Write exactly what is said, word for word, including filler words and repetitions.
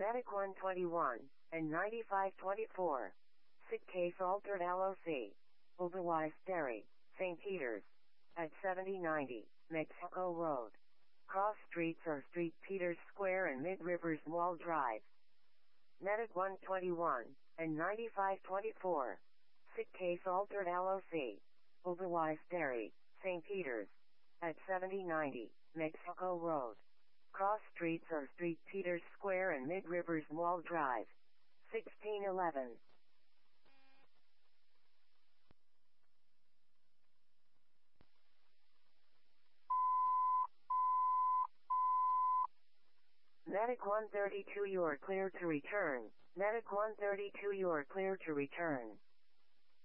Medic one twenty-one, and ninety-five twenty-four. Sick case altered L O C. Oberweis Dairy, Saint Peter's. At seventy ninety, Mexico Road. Cross streets are Street Peters Square and Mid Rivers Mall Drive. Medic one twenty-one, and ninety-five twenty-four. Sick case altered L O C. Oberweis Dairy, Saint Peter's. At seventy ninety, Mexico Road. Cross streets are Street Peters Square and Mid Rivers Mall Drive. sixteen eleven. Medic one thirty-two, you are clear to return. Medic one thirty-two, you are clear to return.